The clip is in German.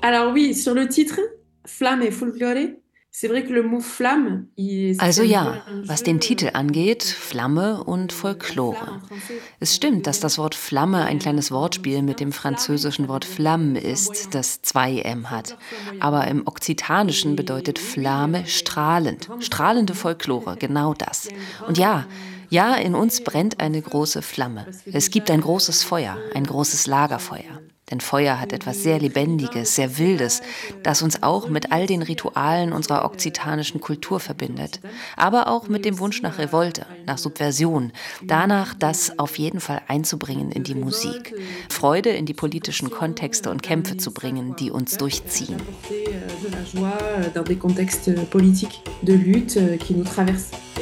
Alors oui, sur le titre, Flamme et Folklore, c'est vrai que le mot flamme, c'est Also un peu ja, un was jeu den Titel angeht, qui Flamme und la flamme Folklore. en français, Es ça veut stimmt, dass dire das Wort Flamme ein kleines Wortspiel mit dem flamme, ça französischen veut Wort dire Flamme ist, flamboyant, das zwei M hat. folklore flamboyant. Aber im Okzitanischen Et bedeutet oui, oui, Flamme il y a une strahlend, grande strahlende flamme, Folklore, genau il das. y a Und ja, une ja, grande in uns fumée, un brennt grand eine feu, große Flamme. parce que Es déjà, gibt ein großes le Feuer, feu, ein großes Lagerfeuer. Denn Feuer hat etwas sehr de très vivant, de Lebendiges, très sehr Wildes, sauvage, das uns qui auch mit relie all den aussi à toute la Ritualen unserer moitié okzitanischen Kultur de la culture verbindet. occitane, Aber auch mit mais dem Wunsch aussi nach Revolte, nach Subversion, une danach, envie das auf jeden Fall einzubringen in de die Musik, révolte, Freude in die politischen subversion, Kontexte und Kämpfe d'amener zu ça, bringen, quoi, die en tout uns cas, durchziehen. d'apporter de la joie dans des contextes politiques de lutte qui nous traversent.